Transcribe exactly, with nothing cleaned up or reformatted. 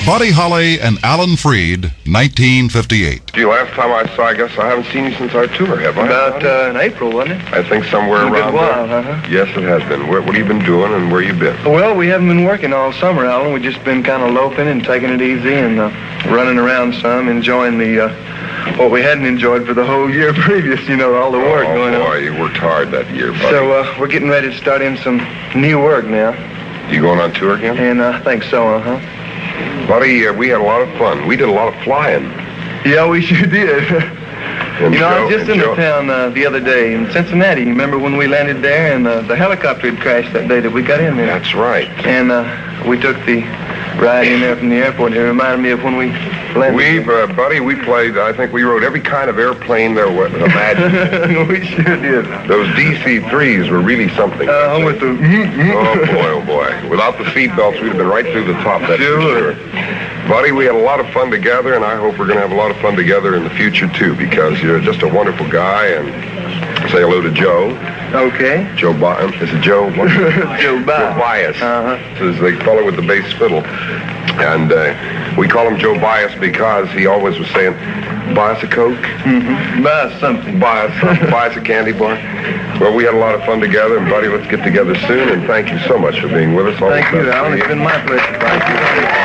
Buddy Holly and Alan Freed, nineteen fifty-eight. Gee, last time I saw, I guess I haven't seen you since our tour, have I? About uh, in April, wasn't it? I think somewhere It's been around a while, there. huh? Yes, it has been. Where, what have you been doing and where you been? Well, we haven't been working all summer, Alan. We've just been kind of loafing and taking it easy and uh, running around some, enjoying the uh, what we hadn't enjoyed for the whole year previous, you know, all the work oh, going boy, on. Oh, boy, you worked hard that year, buddy. So uh, we're getting ready to start in some new work now. You going on tour again? And uh, I think so, uh-huh. Buddy, uh, we had a lot of fun. We did a lot of flying. Yeah, we sure did. And you know, I Joe- was just and in Joe- the town uh, the other day in Cincinnati. You remember when we landed there and uh, the helicopter had crashed that day that we got in there? That's right. And uh, we took the ride in there from the airport. It reminded me of when we landed. We've, uh, buddy, we played, I think we rode every kind of airplane there was imagined. We sure did. Those D C threes were really something. Uh, with the... Oh, boy, oh, boy. Without the seat belts, we'd have been right through the top, that's Sure. for sure. Buddy, we had a lot of fun together, and I hope we're going to have a lot of fun together in the future, too, because you're just a wonderful guy, and say hello to Joe. Okay. Joe Bias. Is it Joe? What? Joe Bias. Joe Bias. Uh-huh. This is the fellow with the bass fiddle. And uh, we call him Joe Bias because he always was saying, buy us a Coke. Mm-hmm. Buy us something. Buy us, something. Buy us a candy bar. Well, we had a lot of fun together, and, buddy, let's get together soon, and thank you so much for being with us. All Thank the you, best to Alan. It's been my pleasure. Thank you.